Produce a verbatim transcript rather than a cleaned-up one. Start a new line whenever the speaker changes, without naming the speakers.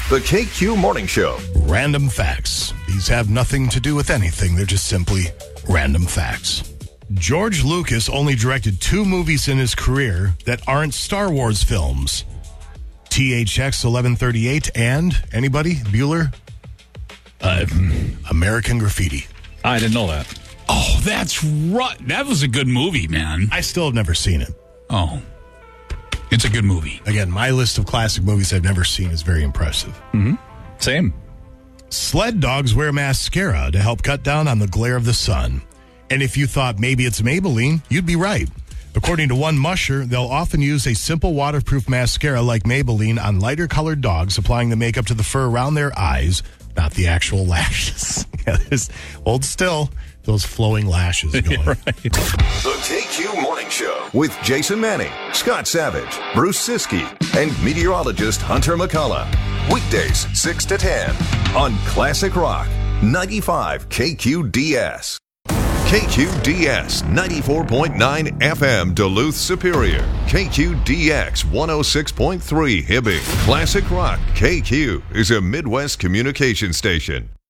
the K Q Morning Show.
Random facts. These have nothing to do with anything. They're just simply random facts. George Lucas only directed two movies in his career that aren't Star Wars films. T H X eleven thirty-eight and, anybody? Bueller? Uh, American Graffiti.
I didn't know that.
Oh, that's right. That was a good movie, man.
I still have never seen it.
Oh, it's a good movie.
Again, my list of classic movies I've never seen is very impressive.
Mm-hmm. Same.
Sled dogs wear mascara to help cut down on the glare of the sun. And if you thought maybe it's Maybelline, you'd be right. According to one musher, they'll often use a simple waterproof mascara like Maybelline on lighter colored dogs, applying the makeup to the fur around their eyes, not the actual lashes. Yeah, hold still. Those flowing lashes going.
Right.
The K Q Morning Show with Jason Manning, Scott Savage, Bruce Siskey, and meteorologist Hunter McCullough. Weekdays six to ten on Classic Rock ninety-five K Q D S. K Q D S ninety-four point nine F M Duluth Superior. K Q D X one oh six point three Hibbing. Classic Rock K Q is a Midwest communication station.